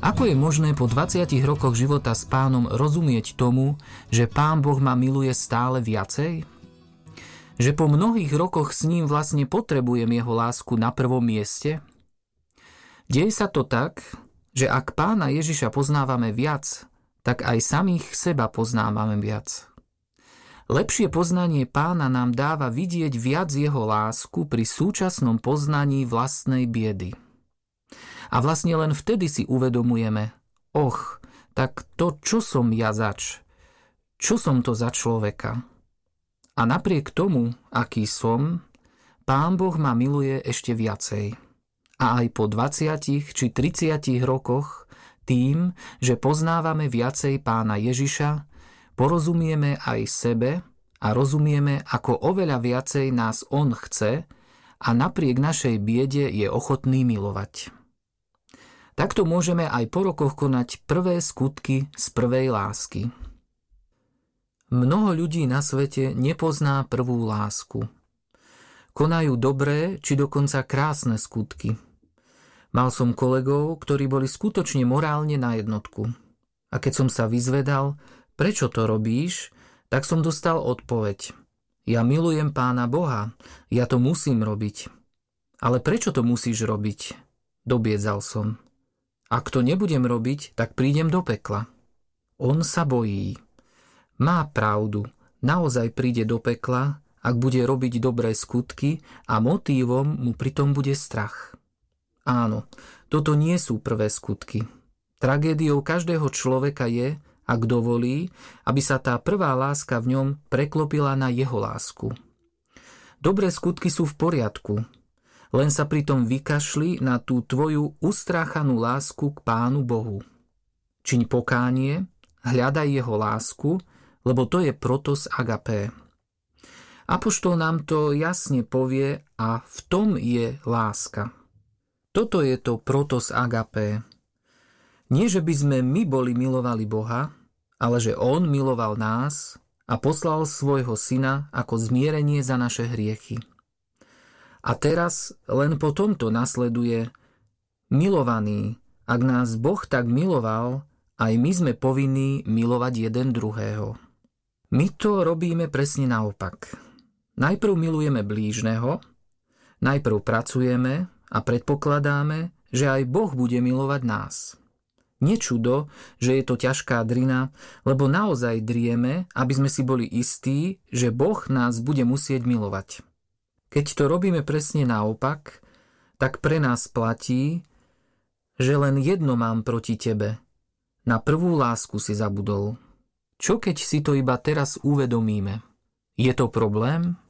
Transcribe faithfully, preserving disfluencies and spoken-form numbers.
Ako je možné po dvadsiatich rokoch života s Pánom rozumieť tomu, že Pán Boh ma miluje stále viacej? Že po mnohých rokoch s ním vlastne potrebujem jeho lásku na prvom mieste? Deje sa to tak, že ak Pána Ježiša poznávame viac, tak aj samých seba poznávame viac. Lepšie poznanie Pána nám dáva vidieť viac jeho lásku pri súčasnom poznaní vlastnej biedy. A vlastne len vtedy si uvedomujeme, och, tak to čo som ja zač? Čo som to za človeka? A napriek tomu, aký som, Pán Boh ma miluje ešte viacej. A aj po dvadsiatich či tridsiatich rokoch, tým, že poznávame viacej Pána Ježiša, porozumieme aj sebe a rozumieme, ako oveľa viacej nás On chce a napriek našej biede je ochotný milovať. Takto môžeme aj po rokoch konať prvé skutky z prvej lásky. Mnoho ľudí na svete nepozná prvú lásku. Konajú dobré či dokonca krásne skutky. Mal som kolegov, ktorí boli skutočne morálne na jednotku. A keď som sa vyzvedal, prečo to robíš, tak som dostal odpoveď. Ja milujem Pána Boha, ja to musím robiť. Ale prečo to musíš robiť? Dobiedzal som. Ak to nebudem robiť, tak prídem do pekla. On sa bojí. Má pravdu, naozaj príde do pekla, ak bude robiť dobré skutky a motívom mu pritom bude strach. Áno, toto nie sú prvé skutky. Tragédiou každého človeka je, ak dovolí, aby sa tá prvá láska v ňom preklopila na jeho lásku. Dobré skutky sú v poriadku, len sa pritom vykašli na tú tvoju ustráchanú lásku k Pánu Bohu. Čiň pokánie, hľadaj jeho lásku, lebo to je protos agapé. Apoštol nám to jasne povie a v tom je láska. Toto je to protos agapé. Nie, že by sme my boli milovali Boha, ale že On miloval nás a poslal svojho syna ako zmierenie za naše hriechy. A teraz len po tomto nasleduje: milovaní, ak nás Boh tak miloval, aj my sme povinní milovať jeden druhého. My to robíme presne naopak. Najprv milujeme blížneho, najprv pracujeme a predpokladáme, že aj Boh bude milovať nás. Nečudo, že je to ťažká drina, lebo naozaj drieme, aby sme si boli istí, že Boh nás bude musieť milovať. Keď to robíme presne naopak, tak pre nás platí, že len jedno mám proti tebe. Na prvú lásku si zabudol. Čo keď si to iba teraz uvedomíme? Je to problém?